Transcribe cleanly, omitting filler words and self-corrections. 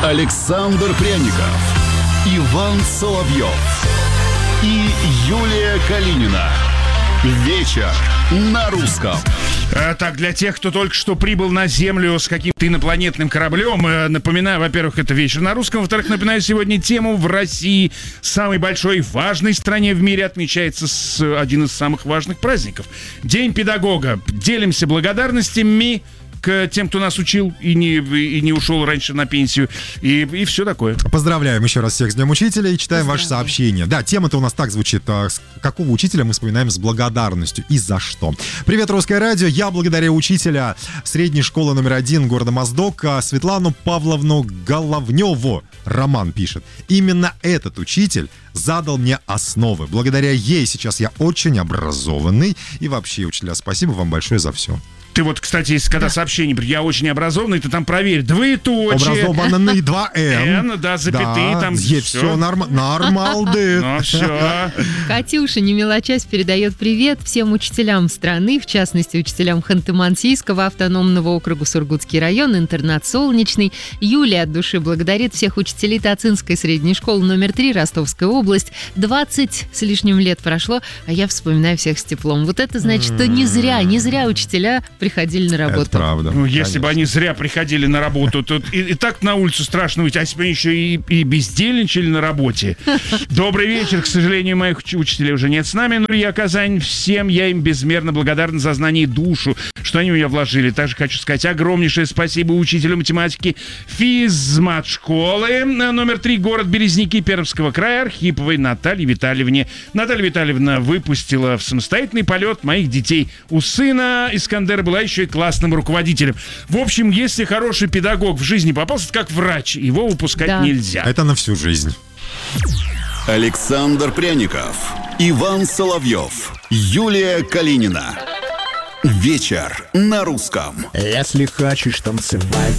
Александр Пряников, Иван Соловьев и Юлия Калинина. Вечер на русском. Так, для тех, кто только что прибыл на Землю с каким-то инопланетным кораблем, напоминаю, во-первых, это вечер на русском, во-вторых, напоминаю, сегодня тему в России, самой большой и важной стране в мире, отмечается один из самых важных праздников. День педагога. Делимся благодарностями к тем, кто нас учил и не ушел раньше на пенсию, и все такое. Поздравляем еще раз всех с Днем Учителя и читаем ваши сообщения. Да, тема-то у нас так звучит: какого учителя мы вспоминаем с благодарностью и за что? Привет, Русское радио. Я благодарю учителя средней школы номер 1 города Моздок Светлану Павловну Головневу. Роман пишет: именно этот учитель задал мне основы. Благодаря ей сейчас я очень образованный. И вообще, учителя, спасибо вам большое за все. Ты вот, кстати, когда сообщение «я очень образованный», ты там проверь, двоеточие. Образованный 2 Н. Да, запятые, да, там все нормалды. Ну, все. Катюша, не мелочась, передает привет всем учителям страны, в частности, учителям Ханты-Мансийского автономного округа Сургутский район, интернат Солнечный. Юлия от души благодарит всех учителей Тацинской средней школы номер 3, Ростовская область. 20 с лишним лет прошло, а я вспоминаю всех с теплом. Вот это значит, что не зря учителя приходили на работу. Это правда. Ну, если бы они зря приходили на работу, то и так на улицу страшно выйти, а если бы они еще и бездельничали на работе. Добрый вечер. К сожалению, моих учителей уже нет с нами. Но я, Казань, всем я им безмерно благодарен за знание и душу, что они в меня вложили. Также хочу сказать огромнейшее спасибо учителю математики физмат-школы номер 3, город Березники Пермского края, Архиповой Наталье Витальевне. Наталья Витальевна выпустила в самостоятельный полет моих детей. У сына Искандера была еще и классным руководителем. В общем, если хороший педагог в жизни попался, как врач, его выпускать нельзя. Это на всю жизнь. Александр Пряников, Иван Соловьев, Юлия Калинина. Вечер на русском. Если хочешь танцевать